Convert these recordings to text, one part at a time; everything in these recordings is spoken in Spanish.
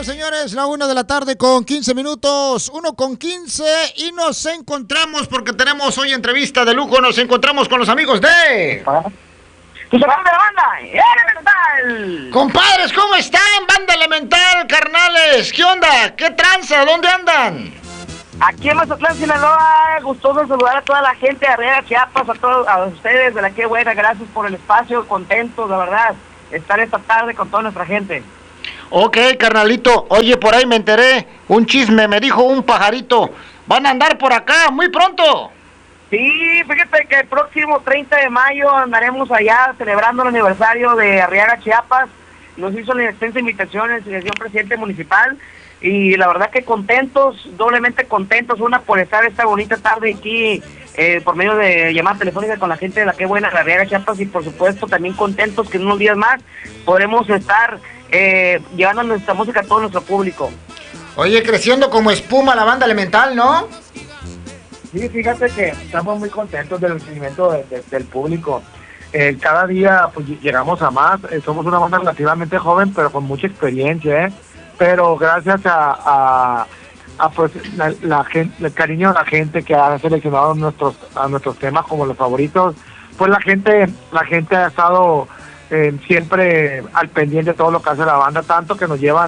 Bueno, señores, la 1 de la tarde con 15 minutos, 1 con 15, y nos encontramos porque tenemos hoy entrevista de lujo. Nos encontramos con los amigos de... ¡Tu banda de banda! ¡Elemental! Compadres, ¿cómo están? Banda Elemental, carnales. ¿Qué onda? ¿Qué tranza? ¿Dónde andan? Aquí en Mazatlán, Sinaloa, gustoso de saludar a toda la gente de Arriaga, Chiapas, a ustedes de la que buena, gracias por el espacio, contentos, la verdad, estar esta tarde con toda nuestra gente. Ok, carnalito, oye, por ahí me enteré, un chisme, me dijo un pajarito, van a andar por acá muy pronto. Sí, fíjate que el próximo 30 de mayo andaremos allá celebrando el aniversario de Arriaga, Chiapas. Nos hizo la extensa invitación el señor presidente municipal y la verdad que contentos, doblemente contentos, una por estar esta bonita tarde aquí por medio de llamada telefónica con la gente de la que buena de Arriaga, Chiapas, y por supuesto también contentos que en unos días más podremos estar llevando nuestra música a todo nuestro público. Oye, creciendo como espuma la banda Elemental, ¿no? Sí, fíjate que estamos muy contentos del recibimiento del público. Cada día pues llegamos a más. Somos una banda relativamente joven, pero con mucha experiencia, Pero gracias a pues la gente, el cariño de la gente que ha seleccionado a nuestros temas como los favoritos, pues la gente ha estado siempre al pendiente de todo lo que hace la banda, tanto que nos llevan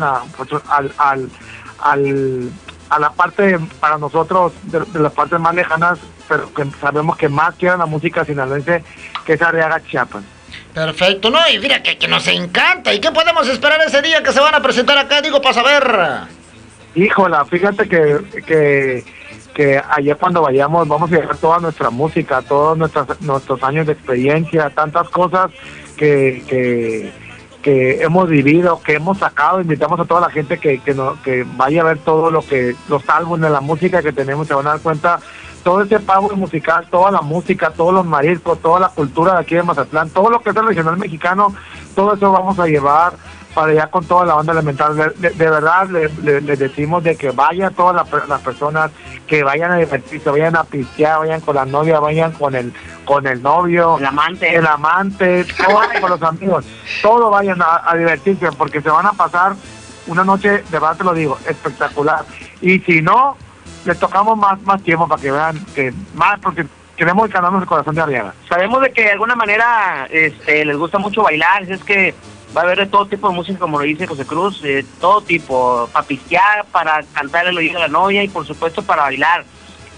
a la parte para nosotros de las partes más lejanas, pero que sabemos que más quieren la música sinaloense, que es Arriaga, Chiapas. Perfecto, no, y mira que nos encanta. ¿Y qué podemos esperar ese día que se van a presentar acá? Digo, para saber. Híjola, fíjate que allá cuando vayamos vamos a llevar toda nuestra música, todos nuestros años de experiencia, tantas cosas que hemos vivido, que hemos sacado. Invitamos a toda la gente que vaya a ver todo los álbumes, la música que tenemos. Se van a dar cuenta todo ese power musical, toda la música, todos los mariscos, toda la cultura de aquí de Mazatlán, todo lo que es el regional mexicano, todo eso vamos a llevar para allá con toda la banda Elemental. De verdad les decimos de que vayan todas las personas, que vayan a divertirse, vayan a pistear, vayan con la novia, vayan con el novio, el amante, todos con los amigos, todos vayan a divertirse, porque se van a pasar una noche, de verdad te lo digo, espectacular. Y si no, les tocamos más tiempo para que vean que más, porque queremos ganarnos el corazón de Arriaga. Sabemos de que de alguna manera les gusta mucho bailar, es que va a haber de todo tipo de música, como lo dice José Cruz, todo tipo, para pistear, para cantar el oído a la novia y por supuesto para bailar,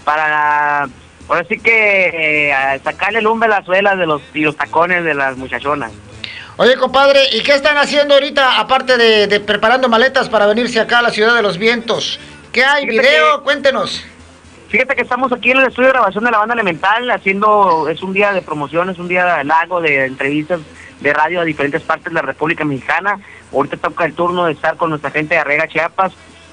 ahora sí que sacarle lumbre a las suelas y los tacones de las muchachonas. Oye, compadre, ¿y qué están haciendo ahorita, aparte de preparando maletas para venirse acá a la Ciudad de los Vientos? ¿Qué hay? ¿Video? Cuéntenos. Fíjate que estamos aquí en el estudio de grabación de la banda Elemental, es un día de promoción, es un día largo de entrevistas de radio a diferentes partes de la República Mexicana. Ahorita toca el turno de estar con nuestra gente de Arriaga, Chiapas,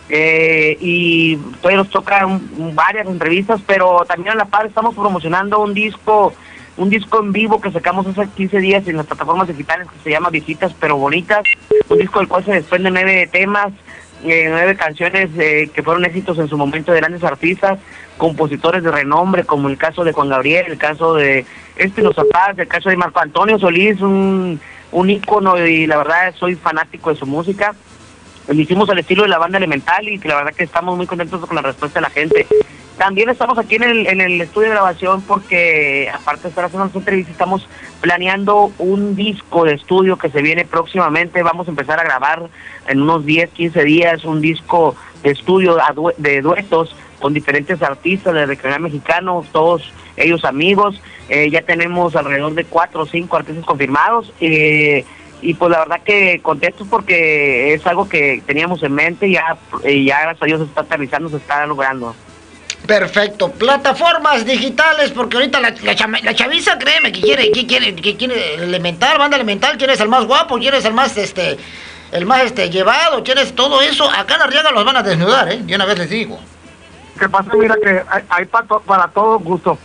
y todavía nos tocan varias entrevistas, pero también a la par estamos promocionando un disco en vivo que sacamos hace 15 días en las plataformas digitales, que se llama Viejitas pero Bonitas, un disco del cual se desprenden 9 temas, 9 canciones que fueron éxitos en su momento de grandes artistas, compositores de renombre, como el caso de Juan Gabriel, el caso de Espinoza Paz, el caso de Marco Antonio Solís, un ícono, y la verdad soy fanático de su música. Lo hicimos al estilo de la banda Elemental y que la verdad que estamos muy contentos con la respuesta de la gente. También estamos aquí en el estudio de grabación porque, aparte de estar haciendo las entrevistas, estamos planeando un disco de estudio que se viene próximamente. Vamos a empezar a grabar en unos 10, 15 días un disco de estudio de duetos con diferentes artistas del regional mexicano, todos ellos amigos. Ya tenemos alrededor de 4 o 5 artistas confirmados. Y pues la verdad que contentos porque es algo que teníamos en mente y ya gracias a Dios se está aterrizando, se está logrando. Perfecto. Plataformas digitales, porque ahorita la chaviza, créeme, que quiere Elemental, banda Elemental. ¿Quién es el más guapo? ¿Quién es el más llevado? ¿Quién es todo eso? Acá en Arriaga los van a desnudar, de una vez les digo. ¿Qué pasa? Mira que hay para todos gustos,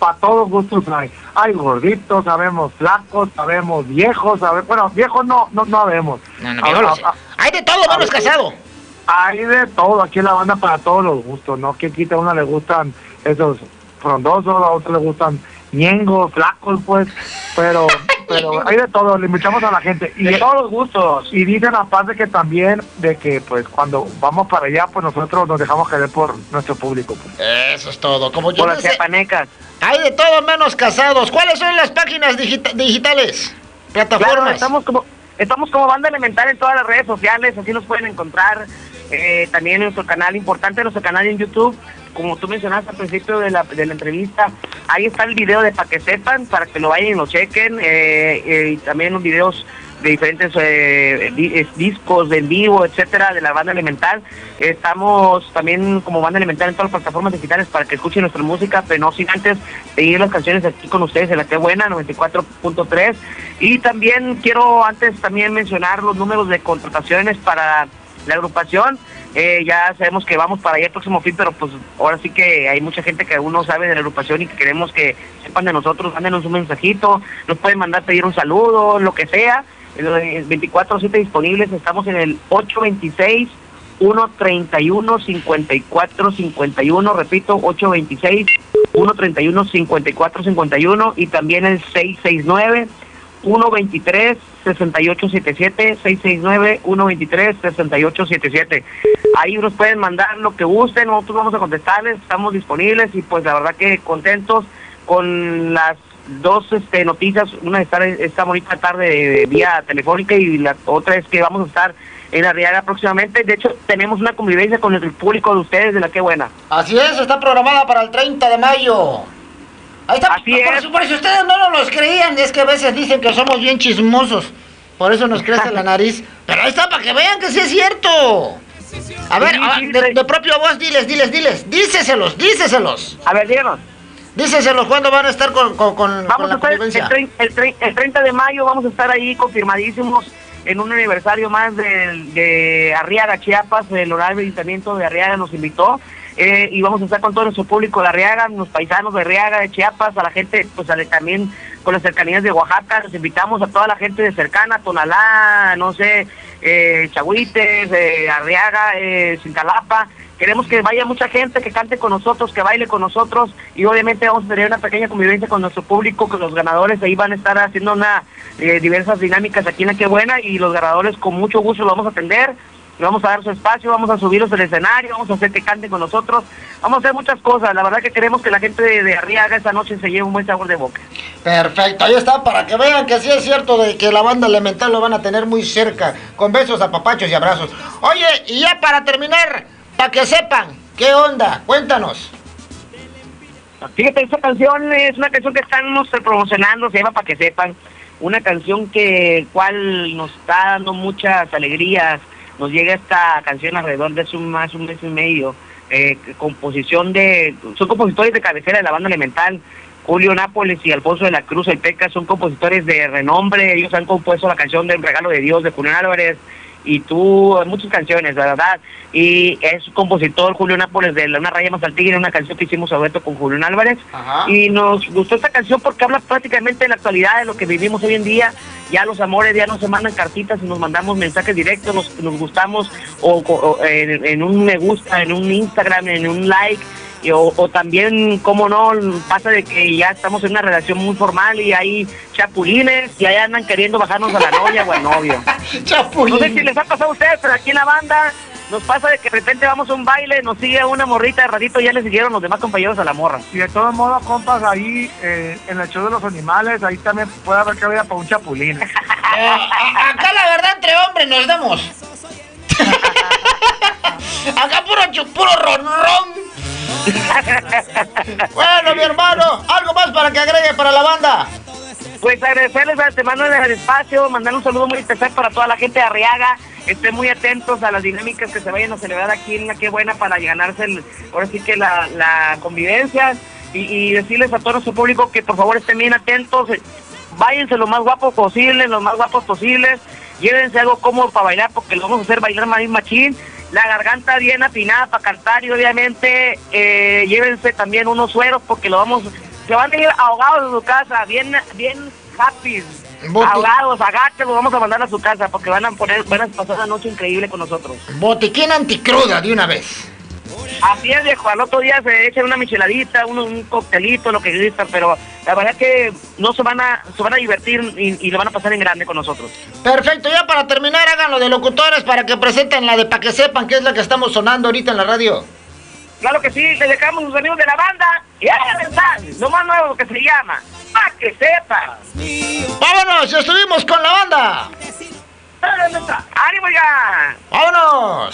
hay gorditos, sabemos flacos, sabemos viejos, bueno, viejos no sabemos. Hay de todo, menos casado. Hay de todo aquí en la banda para todos los gustos, ¿no? Que quita, a una le gustan esos frondosos, a otros le gustan ñengos, flacos, pues, pero pero hay de todo, le invitamos a la gente. Y de todos los gustos. Y dicen aparte que también, de que pues cuando vamos para allá, pues nosotros nos dejamos querer por nuestro público. Pues. Eso es todo. Como yo Por las chiapanecas. Hay de todo menos casados. ¿Cuáles son las páginas digitales? Plataformas. Claro, estamos como Banda Elemental en todas las redes sociales, así nos pueden encontrar. También en nuestro canal, importante nuestro canal en YouTube, como tú mencionaste al principio de la entrevista, ahí está el video de para que sepan, para que lo vayan y lo chequen, y también los videos de diferentes discos de en vivo, etcétera, de la Banda Elemental. Estamos también como Banda Elemental en todas las plataformas digitales para que escuchen nuestra música, pero no sin antes seguir las canciones aquí con ustedes en La Que Buena 94.3. Y también quiero antes también mencionar los números de contrataciones para la agrupación. Ya sabemos que vamos para allá el próximo fin, pero pues ahora sí que hay mucha gente que aún no sabe de la agrupación y que queremos que sepan de nosotros. Mándenos un mensajito, nos pueden mandar pedir un saludo, lo que sea. 24/7 disponibles. Estamos en el 826-131-5451, repito, 826-131-5451, y también el 669-123-6877, 669-123-6877. Ahí nos pueden mandar lo que gusten, nosotros vamos a contestarles, estamos disponibles, y pues la verdad que contentos con las dos noticias. Una de estar esta bonita tarde vía telefónica, y la otra es que vamos a estar en Arriaga próximamente. De hecho, tenemos una convivencia con el público de ustedes de La Que Buena. Así es, está programada para el 30 de mayo. Ahí está. Así es. Por si ustedes no nos creían, es que a veces dicen que somos bien chismosos, por eso nos crece la nariz. Pero ahí está, para que vean que sí es cierto. A ver, de propia voz, díceselos. A ver, díganos. Díceselos, ¿cuándo van a estar con vamos la a estar convivencia? El 30 de mayo vamos a estar ahí confirmadísimos en un aniversario más de Arriaga, Chiapas. El honorable ayuntamiento de Arriaga nos invitó, y vamos a estar con todo nuestro público de Arriaga, los paisanos de Arriaga, de Chiapas, a la gente, pues también con las cercanías de Oaxaca. Los invitamos a toda la gente de cercana, Tonalá, no sé, Chahuites, Arriaga, Cintalapa. Queremos que vaya mucha gente, que cante con nosotros, que baile con nosotros, y obviamente vamos a tener una pequeña convivencia con nuestro público, con los ganadores. Ahí van a estar haciendo diversas dinámicas aquí en La Que Buena, y los ganadores con mucho gusto los vamos a atender, le vamos a dar su espacio, vamos a subirlos al escenario, vamos a hacer que canten con nosotros, vamos a hacer muchas cosas. La verdad que queremos que la gente de Arriaga esta noche se lleve un buen sabor de boca. Perfecto, ahí está, para que vean que sí es cierto de que la Banda Elemental lo van a tener muy cerca, con besos, apapachos y abrazos. Oye, y ya para terminar, para que sepan, ¿qué onda? Cuéntanos. Fíjate, esta canción es una canción que estamos promocionando, se llama Para que Sepan, una canción cual nos está dando muchas alegrías. Nos llega esta canción alrededor de un mes y medio. Son compositores de cabecera de la Banda Elemental. Julio Nápoles y Alfonso de la Cruz, el Peca, son compositores de renombre. Ellos han compuesto la canción del Regalo de Dios de Julián Álvarez, y muchas canciones, la verdad. Y es compositor Julio Nápoles de Una Raya Más al Tigre, una canción que hicimos a dueto con Julián Álvarez. Ajá. Y nos gustó esta canción porque habla prácticamente de la actualidad, de lo que vivimos hoy en día. Ya los amores ya no se mandan cartitas y nos mandamos mensajes directos, nos gustamos en un me gusta, en un Instagram, en un like. O también, como no, pasa de que ya estamos en una relación muy formal y hay chapulines y ahí andan queriendo bajarnos a la novia o al novio. Chapulines. No sé si les ha pasado a ustedes, pero aquí en la banda nos pasa de que de repente vamos a un baile, nos sigue una morrita, de ratito ya le siguieron los demás compañeros a la morra. Y de todos modos, compas, ahí en el show de los animales, ahí también puede haber cabida para un chapulín. Acá la verdad, entre hombres nos damos. Acá puro ronrón. Bueno, mi hermano, ¿algo más para que agregue para la banda? Pues agradecerles a antemano el espacio, mandar un saludo muy especial para toda la gente de Arriaga. Estén muy atentos a las dinámicas que se vayan a celebrar aquí en La Que Buena para ganarse ahora sí que la convivencia, y decirles a todo nuestro público que por favor estén bien atentos, váyanse lo más guapos posible, los más guapos posibles, llévense algo cómodo para bailar porque lo vamos a hacer bailar más machín. La garganta bien afinada para cantar, y obviamente llévense también unos sueros porque se van a ir ahogados de su casa, bien happy, ahogados, agaches, los vamos a mandar a su casa porque van a pasar una noche increíble con nosotros. Botiquín anticruda de una vez. Así es, viejo, al otro día se echan una micheladita, un coctelito, lo que gustan, pero la verdad que no se van a divertir y lo van a pasar en grande con nosotros. Perfecto, ya para terminar, háganlo de locutores para que presenten la de Pa' que sepan, que es la que estamos sonando ahorita en la radio. Claro que sí, le dejamos a sus amigos de la banda y hay un mensaje, lo más nuevo que se llama Pa' que sepas. ¡Vámonos! ¡Ya estuvimos con la banda! ¡Ánimo, ya! ¡Vámonos!